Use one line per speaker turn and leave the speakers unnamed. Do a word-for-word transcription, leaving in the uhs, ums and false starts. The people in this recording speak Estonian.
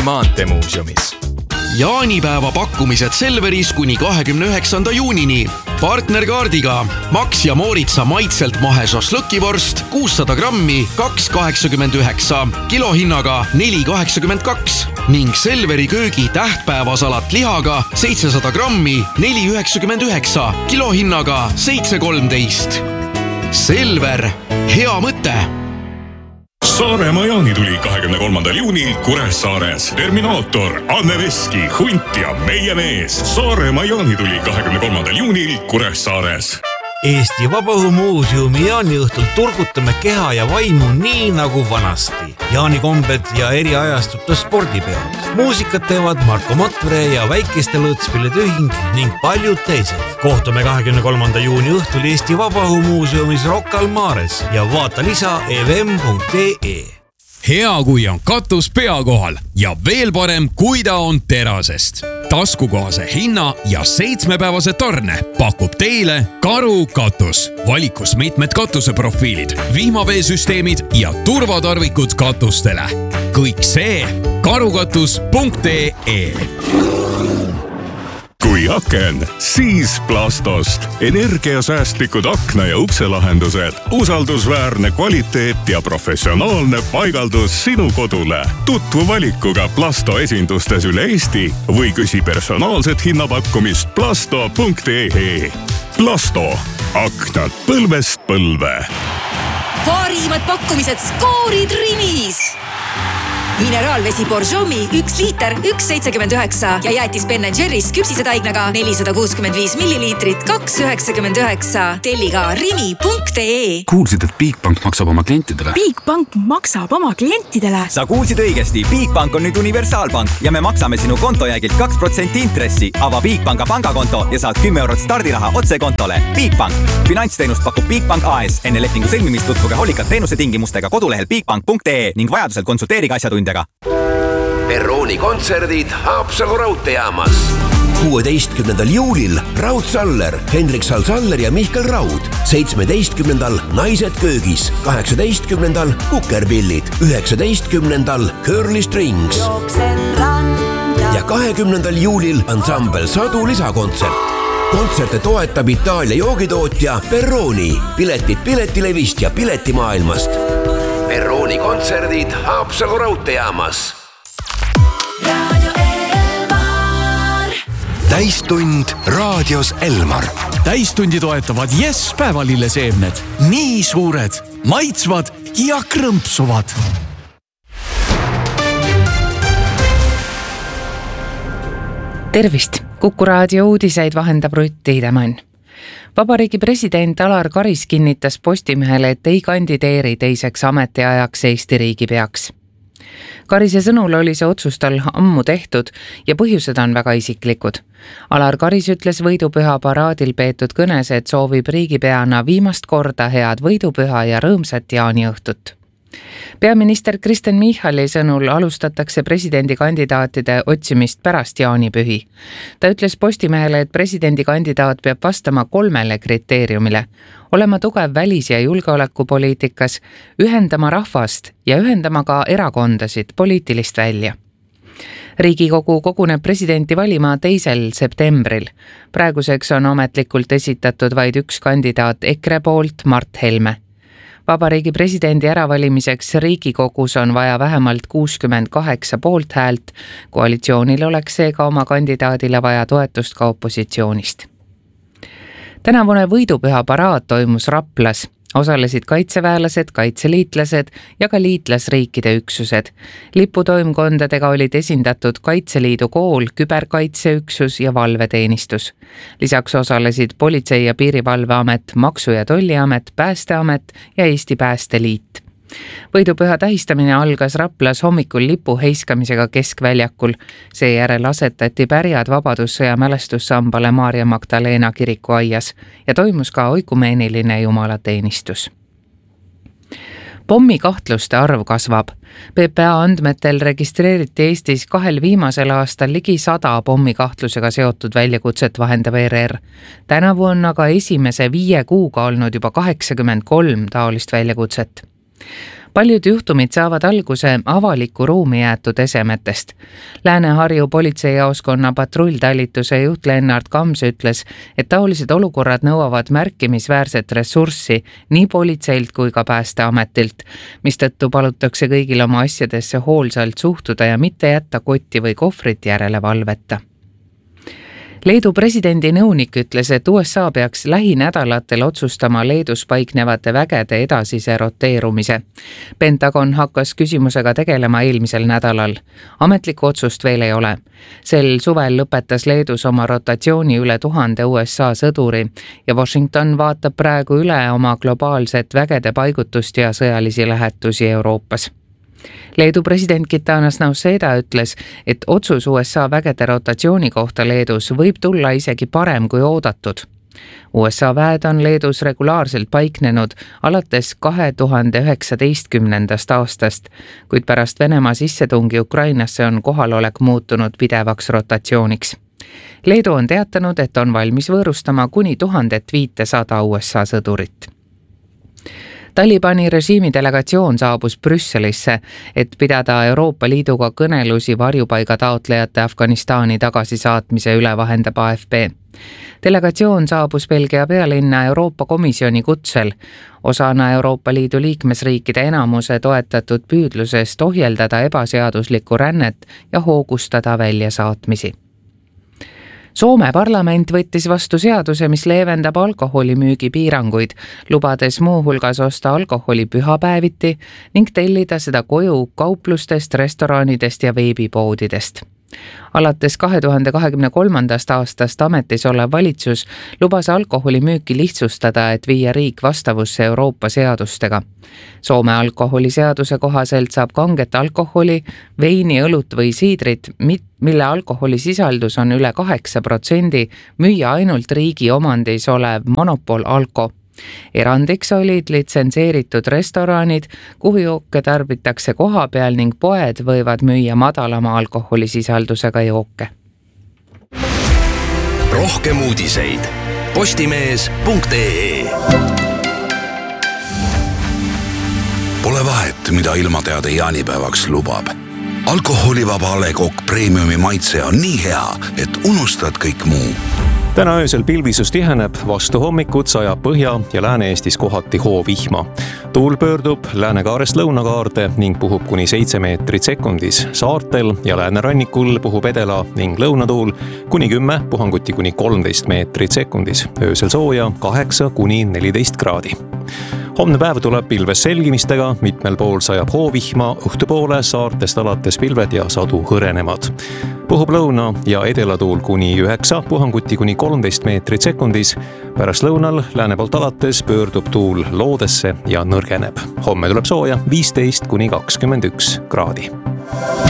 maanteemuuseumis.
Jaanipäeva pakkumised Selveris kuni kahekümne üheksanda juunini. Partnerkaardiga Max ja Mooritsa maitselt mahe šašlõkivorst kuussada grammi kaks kaheksakümmend üheksa, kilohinnaga neli kaheksakümmend kaks ning Selveri köögi tähtpäevasalat lihaga seitsesada grammi neli üheksakümmend üheksa, kilohinnaga seitse kolmteist. Selver, hea mõte!
Saaremaa jaanituli kahekümne kolmandal juunil Kuressaares. Terminaator, Anne Veski, Hunt ja meie mees. Saaremaa jaanituli kahekümne kolmandal juunil Kuressaares.
Eesti Vabaõhumuuseumi jaaniõhtul turgutame keha ja vaimu nii nagu vanasti. Jaanikombed ja eri ajastute spordipeod. Muusikat teevad Marko Matvere ja Väikeste Lõõtspillide ühing ning paljud teised. Kohtume kahekümne kolmanda juuni õhtul Eesti Vabaõhumuuseumis Rocca al Mares ja vaata lisa e v m punkt e.
Hea, kui on katus pea kohal ja veel parem, kui ta on terasest. Taskukohase hinna ja seitsmepäevase tarne pakub teile Karu katus. Valikus mitmed katuseprofiilid, vihmaveesüsteemid ja turvatarvikud katustele. Kõik see karukatus punkt e.
Kui aken, siis Plastost. Energiasäästlikud akna- ja ukselahendused, usaldusväärne kvaliteet ja professionaalne paigaldus sinu kodule. Tutvu valikuga Plasto esindustes üle Eesti või küsi personaalset hinnapakkumist plasto punkt e. Plasto, aknad põlvest põlve.
Parimad pakkumised skoorid Rimis! Mineraalvesi Borjomi üks liiter, üks seitsekümmend üheksa ja jäätis Ben and Jerry's küpsisetaignaga nelisada kuuskümmend viis milliliitrit, kaks üheksakümmend üheksa. Telli ka rimi punkt e.
Kuulsid, et Bigbank maksab oma klientidele?
Bigbank maksab oma klientidele.
Sa kuulsid õigesti. Bigbank on nüüd universaalpank ja me maksame sinu kontojäägilt kaks protsenti intressi. Ava Bigbanka pangakonto ja saad kümme eurot stardiraha otse kontole. Bigbank. Finantsteenust pakub Bigbank A S. Enne lepingu sõlmimist tutvuge hoolikalt teenuse tingimustega kodulehel bigbank punkt e ning vajadusel konsulteeriga asjatundjaga.
Perrooni kontserdid Haapsalu raudteejaamas. kuueteistkümnendal juulil Raud Saller, Henrik Sal-Saller ja Mihkel Raud. seitsmeteistkümnendal Naised köögis, kaheksateistkümnendal Kukerpillid, üheksateistkümnendal Curly Strings ja kahekümnendal juulil ansambel Sadu lisakontsert. Kontserte toetab Itaalia joogitootja Perrooni. Piletid Piletilevist ja Piletimaailmast. Perrooni kontserdid Haapsalu raudteejaamas.
Täistund raadios Elmar.
Täistundi toetavad Yes päevalilleseemned. Nii suured, maitsvad ja krõmpsuvad.
Tervist! Kuku raadio uudiseid vahendab Rutt Tiidemann. Vabariigi president Alar Karis kinnitas Postimehele, et ei kandideeri teiseks ametiajaks Eesti riigipeaks. Karise sõnul oli see otsus tal ammu tehtud ja põhjused on väga isiklikud. Alar Karis ütles võidupüha paraadil peetud kõnes, et soovib riigipeana viimast korda head võidupüha ja rõõmsat jaaniõhtut. Peaminister Kristen Michali sõnul alustatakse presidendikandidaatide otsimist pärast jaanipühi. Ta ütles Postimehele, et presidendikandidaat peab vastama kolmele kriteeriumile. Olema tugev välis- ja julgeolekupoliitikas, ühendama rahvast ja ühendama ka erakondasid poliitilist välja. Riigikogu koguneb presidenti valima teisel septembril. Praeguseks on ametlikult esitatud vaid üks kandidaat EKRE poolt, Mart Helme. Vabariigi presidendi äravalimiseks Riigikogus on vaja vähemalt kuuskümmend kaheksa poolthäält. Koalitsioonil oleks seega oma kandidaadile vaja toetust ka opositsioonist. Tänavune võidupüha paraad toimus Raplas. Osalesid kaitseväelased, kaitseliitlased ja ka liitlasriikide üksused. Liputoimkondadega olid esindatud Kaitseliidu kool, küberkaitseüksus ja valveteenistus. Lisaks osalesid Politsei- ja Piirivalveamet, Maksu- ja Tolliamet, Päästeamet ja Eesti Päästeliit. Võidupüha tähistamine algas Raplas hommikul lipu heiskamisega Keskväljakul. Seejärel asetati pärjad Vabadussõja mälestussambale Maarja Magdalena kiriku aias ja toimus ka oikumeeniline jumalateenistus. Pommikahtluste arv kasvab. P P A andmetel registreeriti Eestis kahel viimasel aastal ligi sada pommikahtlusega seotud väljakutset vahendav E R R. Tänavu on aga esimese viie kuuga olnud juba kaheksakümmend kolm taolist väljakutset. paljud juhtumid saavad alguse avaliku ruumi jäetud esemetest. Lääne-Harju politseijaoskonna patrulltalituse juht Lennart Kams ütles, et taolised olukorrad nõuavad märkimisväärset ressurssi nii politseilt kui ka päästeametilt, mistõttu palutakse kõigil oma asjadesse hoolsalt suhtuda ja mitte jätta kotti või kohvrit järele valveta. Leedu presidendi nõunik ütles, et U S A peaks lähinädalatel otsustama Leedus paiknevate vägede edasise roteerumise. Pentagon hakkas küsimusega tegelema eelmisel nädalal. Ametlikku otsust veel ei ole. Sel suvel lõpetas Leedus oma rotatsiooni üle tuhande U S A sõduri ja Washington vaatab praegu üle oma globaalset vägede paigutust ja sõjalisi lähetusi Euroopas. Leedu president Gitanas Nauseda ütles, et otsus U S A vägede rotatsiooni kohta Leedus võib tulla isegi parem kui oodatud. U S A väed on Leedus regulaarselt paiknenud alates kahe tuhande üheksateistkümnendast aastast, kuid pärast Venemaa sissetungi Ukrainasse on kohalolek muutunud pidevaks rotatsiooniks. Leedu on teatanud, et on valmis võõrustama kuni tuhandet viitesada U S A sõdurit. Talibani režiimi delegatsioon saabus Brüsselisse, et pidada Euroopa Liiduga kõnelusi varjupaiga taotlejate Afganistani tagasisaatmise üle, vahendab A F P. Delegatsioon saabus Belgia pealinna Euroopa Komisjoni kutsel, osana Euroopa Liidu liikmesriikide enamuse toetatud püüdlusest ohjeldada ebaseaduslikku rännet ja hoogustada väljasaatmisi. Soome parlament võttis vastu seaduse, mis leevendab alkoholimüügi piiranguid, lubades muuhulgas osta alkoholi pühapäeviti ning tellida seda koju kauplustest, restoranidest ja veebipoodidest. Alates kahe tuhande kahekümne kolmandast aastast ametis olev valitsus lubas alkoholimüüki lihtsustada, et viia riik vastavusse Euroopa seadustega. Soome alkoholiseaduse kohaselt saab kanget alkoholi, veini, õlut või siidrit, mille alkoholisisaldus on üle kaheksa protsendi, müüa ainult riigi omandis olev monopol Alko. Erandiks olid litsenseeritud restoranid, kuhu jooke tarbitakse koha peal ning poed võivad müüa madalama alkoholisisaldusega jooke.
Rohkem uudiseid postimees punkt ee. Pole vahet, mida ilmateade jaanipäevaks lubab. Alkoholivaba A Le Coq Premiumi maitse on nii hea, et unustad kõik muu.
Täna öösel pilvisus tiheneb, vastu hommikut sajab Põhja- ja Lääne-Eestis kohati hoovihma. Tuul pöördub läänekaarest lõunakaarde ning puhub kuni seitse meetrit sekundis. Saartel ja läänerannikul puhub edela ning lõunatuul kuni kümme, puhanguti kuni kolmteist meetrit sekundis. Öösel sooja kaheksa kuni neliteist kraadi. Homne päev tuleb pilves selgimistega, mitmel pool sajab hoovihma, õhtupoole saartest alates pilved ja sadu hõrenemad. Puhub lõuna ja edelatuul kuni üheksa, puhanguti kuni kolmteist meetrit sekundis. Pärast lõunal lääne poolt alates pöördub tuul loodesse ja nõrgeneb. Homme tuleb sooja viisteist kuni kakskümmend üks kraadi.